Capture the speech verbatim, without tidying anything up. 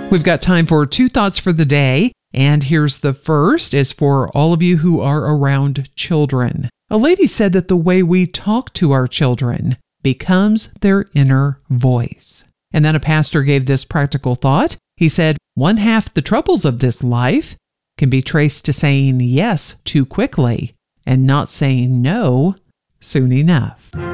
We've got time for two thoughts for the day. And here's the first is for all of you who are around children. A lady said that the way we talk to our children becomes their inner voice. And then a pastor gave this practical thought. He said, one half the troubles of this life can be traced to saying yes too quickly and not saying no soon enough.